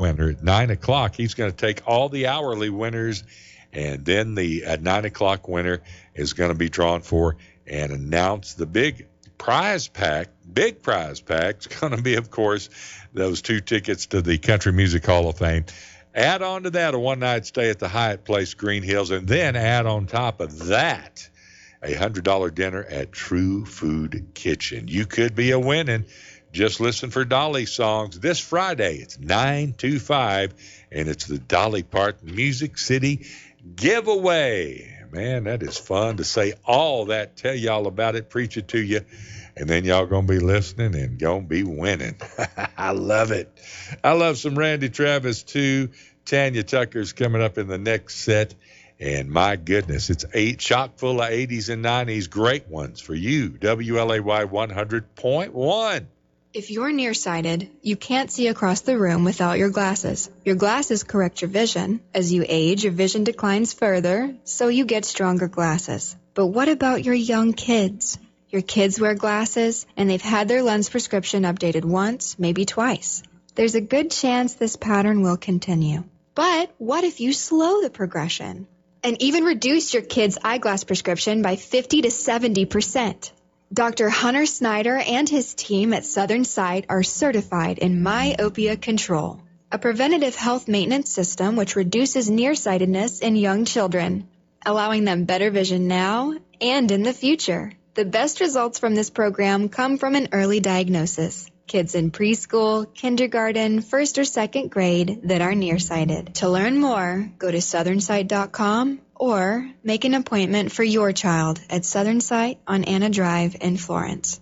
winner at 9 o'clock. He's going to take all the hourly winners, and then the 9 o'clock winner is going to be drawn for and announce the big prize pack. Big prize pack is going to be, of course, those 2 tickets to the Country Music Hall of Fame. Add on to that a one-night stay at the Hyatt Place Green Hills, and then add on top of that a $100 dinner at True Food Kitchen. You could be a winning. Just listen for Dolly songs this Friday. It's 9 to 5, and it's the Dolly Parton Music City giveaway. Man, that is fun to say all that, tell y'all about it, preach it to you, and then y'all going to be listening and going to be winning. I love it. I love some Randy Travis, too. Tanya Tucker's coming up in the next set. And my goodness, it's chock full of 80s and 90s, great ones for you. WLAY 100.1. If you're nearsighted, you can't see across the room without your glasses. Your glasses correct your vision. As you age, your vision declines further, so you get stronger glasses. But what about your young kids? Your kids wear glasses, and they've had their lens prescription updated once, maybe twice. There's a good chance this pattern will continue. But what if you slow the progression and even reduce your kid's eyeglass prescription by 50 to 70%? Dr. Hunter Snyder and his team at Southern Sight are certified in myopia control, a preventative health maintenance system which reduces nearsightedness in young children, allowing them better vision now and in the future. The best results from this program come from an early diagnosis. Kids in preschool, kindergarten, first or second grade that are nearsighted. To learn more, go to southernsight.com or make an appointment for your child at Southern Sight on Anna Drive in Florence.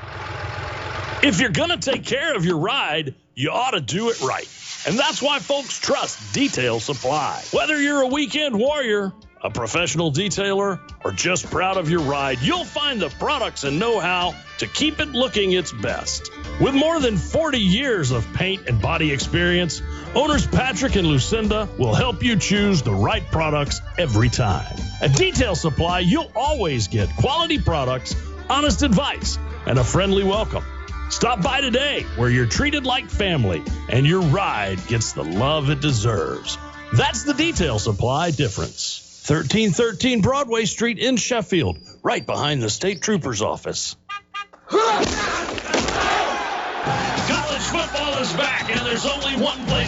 If you're going to take care of your ride, you ought to do it right. And that's why folks trust Detail Supply. Whether you're a weekend warrior, a professional detailer, or just proud of your ride, you'll find the products and know-how to keep it looking its best. With more than 40 years of paint and body experience, owners Patrick and Lucinda will help you choose the right products every time. At Detail Supply, you'll always get quality products, honest advice, and a friendly welcome. Stop by today, where you're treated like family and your ride gets the love it deserves. That's the Detail Supply difference. 1313 Broadway Street in Sheffield, right behind the State Trooper's office. College football is back, and there's only one place